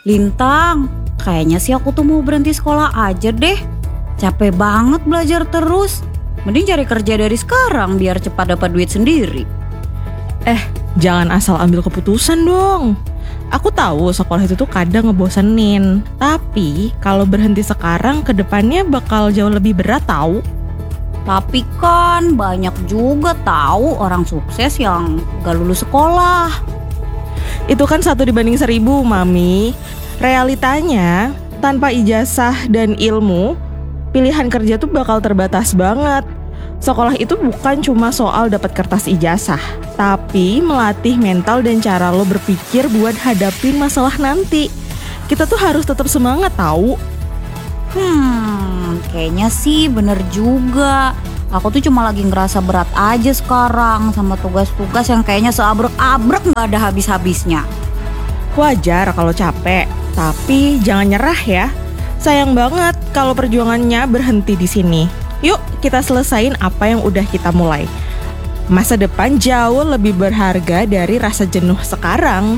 Lintang, kayaknya sih aku tuh mau berhenti sekolah aja deh. Capek banget belajar terus. Mending cari kerja dari sekarang biar cepat dapat duit sendiri. Jangan asal ambil keputusan dong. Aku tahu sekolah itu tuh kadang ngebosenin. Tapi kalau berhenti sekarang ke depannya bakal jauh lebih berat tahu. Tapi kan banyak juga tahu orang sukses yang gak lulus sekolah. Itu kan 1:1000, Mami. Realitanya, tanpa ijazah dan ilmu, pilihan kerja tuh bakal terbatas banget. Sekolah itu bukan cuma soal dapat kertas ijazah, tapi melatih mental dan cara lo berpikir buat hadapin masalah nanti. Kita tuh harus tetap semangat tahu. Kayaknya sih bener juga. Aku tuh cuma lagi ngerasa berat aja sekarang sama tugas-tugas yang kayaknya seabrek-abrek gak ada habis-habisnya. Wajar kalau capek, tapi jangan nyerah ya. Sayang banget kalau perjuangannya berhenti di sini. Yuk kita selesain apa yang udah kita mulai. Masa depan jauh lebih berharga dari rasa jenuh sekarang.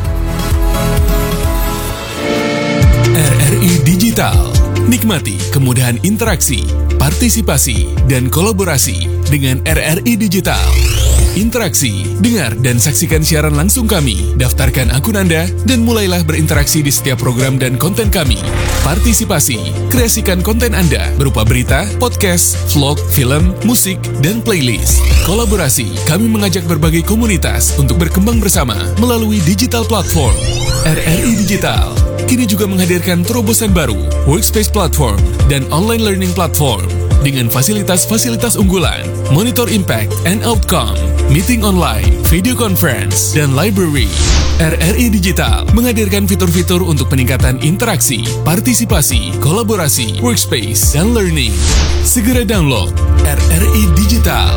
RRI Digital. Nikmati kemudahan interaksi, partisipasi, dan kolaborasi dengan RRI Digital. Interaksi, dengar dan saksikan siaran langsung kami, daftarkan akun Anda, dan mulailah berinteraksi di setiap program dan konten kami. Partisipasi, kreasikan konten Anda berupa berita, podcast, vlog, film, musik, dan playlist. Kolaborasi, kami mengajak berbagai komunitas untuk berkembang bersama melalui digital platform. RRI Digital kini juga menghadirkan terobosan baru, workspace platform, dan online learning platform dengan fasilitas-fasilitas unggulan, monitor impact and outcome, meeting online, video conference, dan library. RRI Digital menghadirkan fitur-fitur untuk peningkatan interaksi, partisipasi, kolaborasi, workspace, dan learning. Segera download RRI Digital.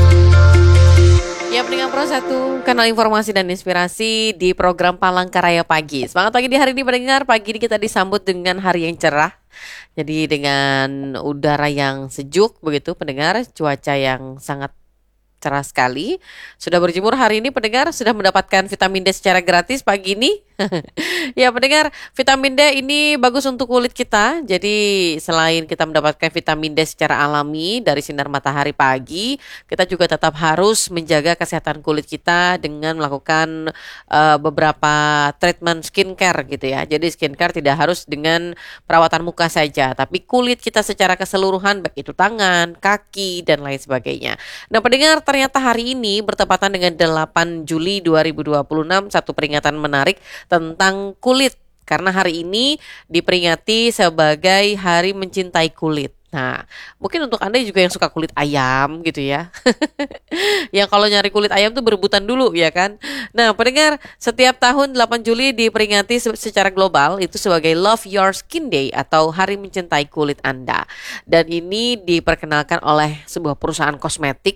Ya, pendengar Pro 1, kanal informasi dan inspirasi di program Palangkaraya Pagi. Semangat pagi di hari ini pendengar. Pagi ini kita disambut dengan hari yang cerah. Jadi dengan udara yang sejuk begitu pendengar, cuaca yang sangat cerah sekali. Sudah berjemur hari ini pendengar, sudah mendapatkan vitamin D secara gratis pagi ini. Ya pendengar, vitamin D ini bagus untuk kulit kita. Jadi selain kita mendapatkan vitamin D secara alami dari sinar matahari pagi, kita juga tetap harus menjaga kesehatan kulit kita dengan melakukan beberapa treatment skincare gitu ya. Jadi skincare tidak harus dengan perawatan muka saja, tapi kulit kita secara keseluruhan, baik itu tangan, kaki, dan lain sebagainya. Nah pendengar, ternyata hari ini bertepatan dengan 8 Juli 2026, satu peringatan menarik tentang kulit. Karena hari ini diperingati sebagai Hari Mencintai Kulit. Nah, mungkin untuk Anda juga yang suka kulit ayam gitu ya. Yang kalau nyari kulit ayam tuh berebutan dulu ya kan. Nah, pendengar, setiap tahun 8 Juli diperingati secara global itu sebagai Love Your Skin Day atau Hari Mencintai Kulit Anda. Dan ini diperkenalkan oleh sebuah perusahaan kosmetik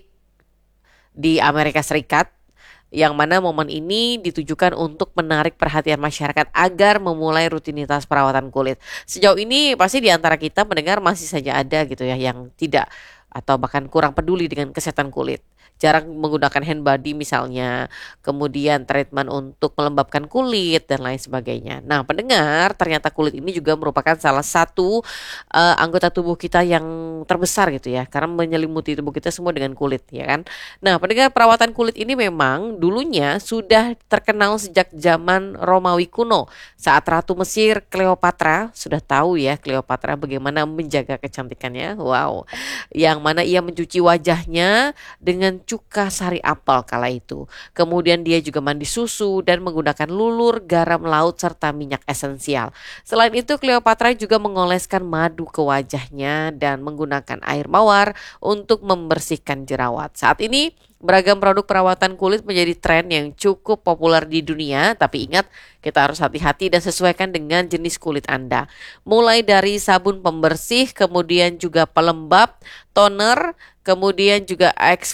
di Amerika Serikat, yang mana momen ini ditujukan untuk menarik perhatian masyarakat agar memulai rutinitas perawatan kulit. Sejauh ini pasti di antara kita mendengar masih saja ada gitu ya yang tidak atau bahkan kurang peduli dengan kesehatan kulit. Jarang menggunakan hand body misalnya, kemudian treatment untuk melembabkan kulit dan lain sebagainya. Nah pendengar, ternyata kulit ini juga merupakan salah satu anggota tubuh kita yang terbesar gitu ya, karena menyelimuti tubuh kita semua dengan kulit ya kan. Nah pendengar, perawatan kulit ini memang dulunya sudah terkenal sejak zaman Romawi kuno. Saat Ratu Mesir Cleopatra, sudah tahu ya Cleopatra bagaimana menjaga kecantikannya. Wow, yang mana ia mencuci wajahnya dengan cuka sari apel kala itu. Kemudian dia juga mandi susu dan menggunakan lulur, garam laut, serta minyak esensial. Selain itu, Cleopatra juga mengoleskan madu ke wajahnya dan menggunakan air mawar untuk membersihkan jerawat. Saat ini, beragam produk perawatan kulit menjadi tren yang cukup populer di dunia, tapi ingat, kita harus hati-hati dan sesuaikan dengan jenis kulit Anda. Mulai dari sabun pembersih, kemudian juga pelembab, toner, kemudian juga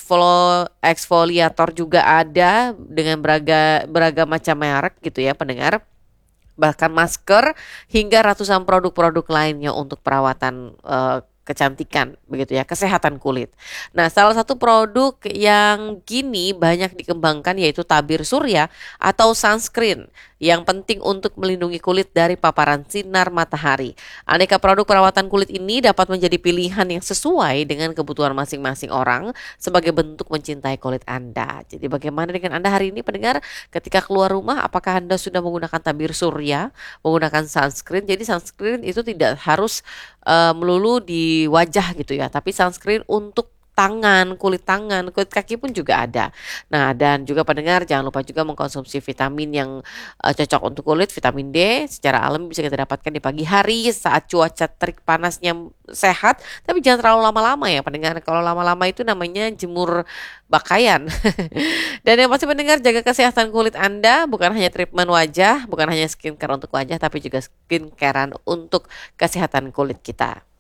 eksfoliator juga ada dengan beragam macam merek gitu ya pendengar. Bahkan masker hingga ratusan produk-produk lainnya untuk perawatan kecantikan begitu ya, kesehatan kulit. Nah, salah satu produk yang kini banyak dikembangkan yaitu tabir surya atau sunscreen yang penting untuk melindungi kulit dari paparan sinar matahari. Aneka produk perawatan kulit ini dapat menjadi pilihan yang sesuai dengan kebutuhan masing-masing orang sebagai bentuk mencintai kulit Anda. Jadi bagaimana dengan Anda hari ini pendengar, ketika keluar rumah apakah Anda sudah menggunakan tabir surya, menggunakan sunscreen? Jadi sunscreen itu tidak harus melulu di wajah gitu ya, tapi sunscreen untuk tangan, kulit kaki pun juga ada. Nah, dan juga pendengar jangan lupa juga mengkonsumsi vitamin yang cocok untuk kulit, vitamin D secara alami bisa kita dapatkan di pagi hari saat cuaca terik panasnya sehat, tapi jangan terlalu lama-lama ya pendengar. Kalau lama-lama itu namanya jemur pakaian. Dan yang pasti pendengar, jaga kesehatan kulit Anda, bukan hanya treatment wajah, bukan hanya skincare untuk wajah, tapi juga skincarean untuk kesehatan kulit kita.